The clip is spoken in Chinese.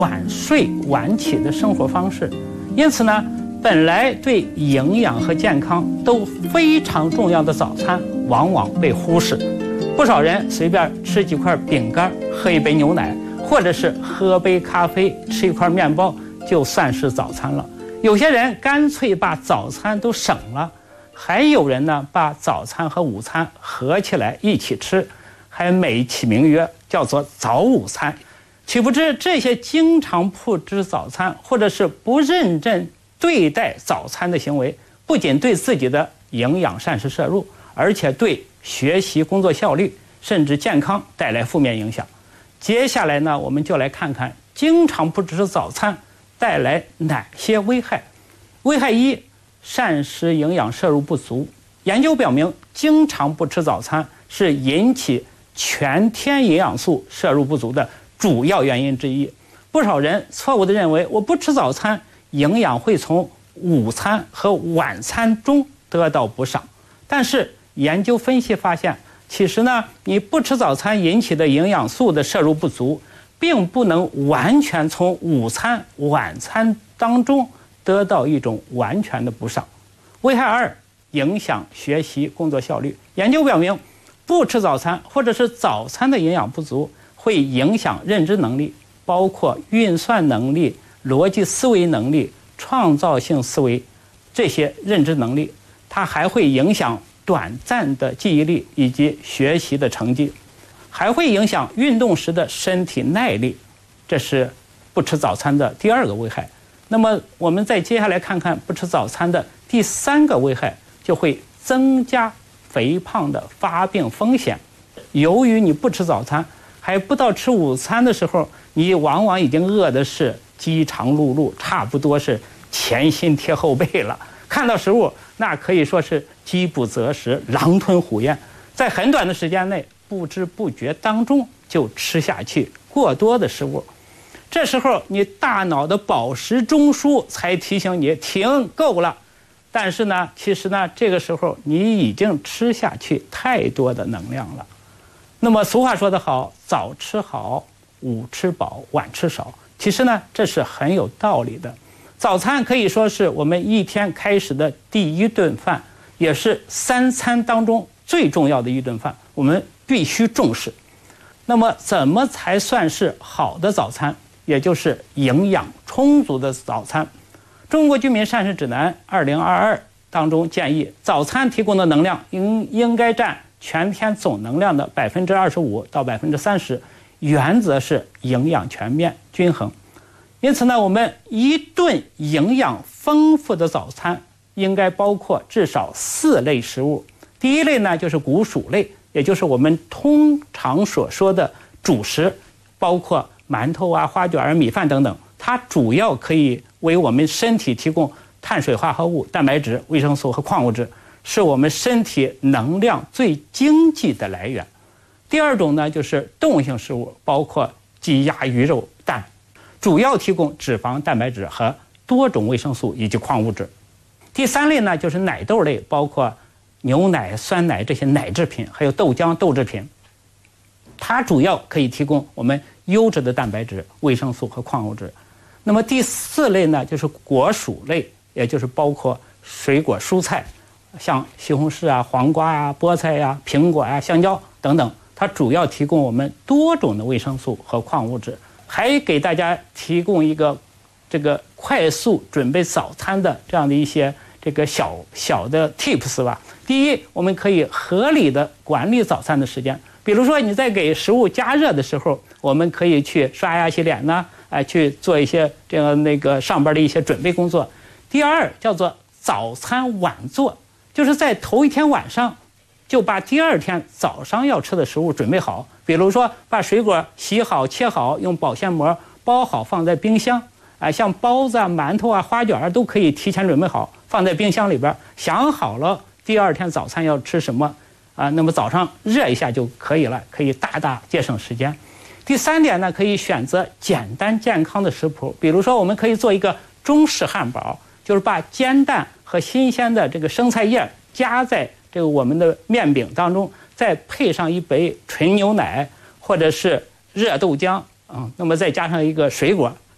晚睡晚起的生活方式，因此呢，本来对营养和健康都非常重要的早餐，往往被忽视。不少人随便吃几块饼干，喝一杯牛奶，或者是喝杯咖啡，吃一块面包，就算是早餐了。有些人干脆把早餐都省了，还有人呢，把早餐和午餐合起来一起吃，还美其名曰叫做早午餐。岂不知这些经常不吃早餐，或者是不认真对待早餐的行为，不仅对自己的营养膳食摄入，而且对学习工作效率甚至健康带来负面影响。接下来呢，我们就来看看经常不吃早餐带来哪些危害。危害一，膳食营养摄入不足。研究表明，经常不吃早餐是引起全天营养素摄入不足的主要原因之一。不少人错误地认为，我不吃早餐，营养会从午餐和晚餐中得到补偿。但是研究分析发现，其实呢，你不吃早餐引起的营养素的摄入不足，并不能完全从午餐、晚餐当中得到一种完全的补偿。危害二，影响学习工作效率。研究表明，不吃早餐或者是早餐的营养不足，会影响认知能力，包括运算能力、逻辑思维能力、创造性思维这些认知能力。它还会影响短暂的记忆力以及学习的成绩，还会影响运动时的身体耐力。这是不吃早餐的第二个危害。那么我们再接下来看看不吃早餐的第三个危害，就会增加肥胖的发病风险。由于你不吃早餐，还不到吃午餐的时候，你往往已经饿的是饥肠辘辘，差不多是前心贴后背了。看到食物，那可以说是饥不择食，狼吞虎咽，在很短的时间内，不知不觉当中就吃下去过多的食物。这时候你大脑的饱食中枢才提醒你停，够了。但是呢，其实呢，这个时候你已经吃下去太多的能量了。那么俗话说得好，早吃好，午吃饱，晚吃少。其实呢，这是很有道理的。早餐可以说是我们一天开始的第一顿饭，也是三餐当中最重要的一顿饭，我们必须重视。那么怎么才算是好的早餐，也就是营养充足的早餐？中国居民膳食指南2022当中建议，早餐提供的能量应该占全天总能量的25%到30%，原则是营养全面均衡。因此呢，我们一顿营养丰富的早餐应该包括至少4类食物。第一类呢，就是谷薯类，也就是我们通常所说的主食，包括馒头啊、花卷啊、米饭等等。它主要可以为我们身体提供碳水化合物、蛋白质、维生素和矿物质，是我们身体能量最经济的来源。第二种呢，就是动物性食物，包括鸡、鸭、鱼肉、蛋，主要提供脂肪、蛋白质和多种维生素以及矿物质。第三类呢，就是奶豆类，包括牛奶、酸奶这些奶制品，还有豆浆、豆制品。它主要可以提供我们优质的蛋白质、维生素和矿物质。那么第四类呢，就是果薯类，也就是包括水果、蔬菜，像西红柿啊、黄瓜啊、菠菜啊、苹果啊、香蕉等等。它主要提供我们多种的维生素和矿物质，还给大家提供一个这个快速准备早餐的这样的一些这个小的 tips 吧。第一，我们可以合理的管理早餐的时间，比如说你在给食物加热的时候，我们可以去刷牙洗脸呢，去做一些这样那个上班的一些准备工作。第二，叫做早餐晚做，就是在头一天晚上就把第二天早上要吃的食物准备好，比如说把水果洗好切好，用保鲜膜包好放在冰箱，像包子啊、馒头啊、花卷啊都可以提前准备好放在冰箱里边，想好了第二天早餐要吃什么那么早上热一下就可以了，可以大大节省时间。第三点呢，可以选择简单健康的食谱，比如说我们可以做一个中式汉堡，就是把煎蛋和新鲜的这个生菜叶加在这个我们的面饼当中，再配上一杯纯牛奶或者是热豆浆那么再加上一个水果，